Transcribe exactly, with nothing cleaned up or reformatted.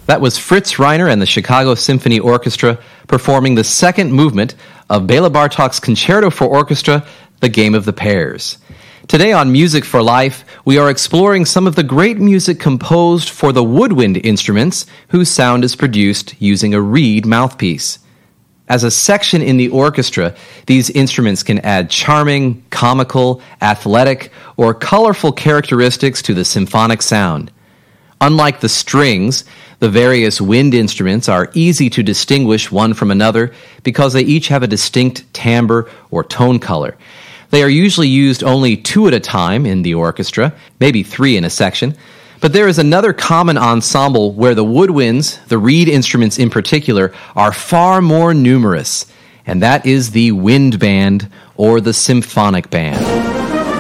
That was Fritz Reiner and the Chicago Symphony Orchestra performing the second movement of Bela Bartok's Concerto for Orchestra, The Game of the Pairs. Today on Music for Life, we are exploring some of the great music composed for the woodwind instruments whose sound is produced using a reed mouthpiece. As a section in the orchestra, these instruments can add charming, comical, athletic, or colorful characteristics to the symphonic sound. Unlike the strings, the various wind instruments are easy to distinguish one from another because they each have a distinct timbre or tone color. They are usually used only two at a time in the orchestra, maybe three in a section. But there is another common ensemble where the woodwinds, the reed instruments in particular, are far more numerous, and that is the wind band or the symphonic band.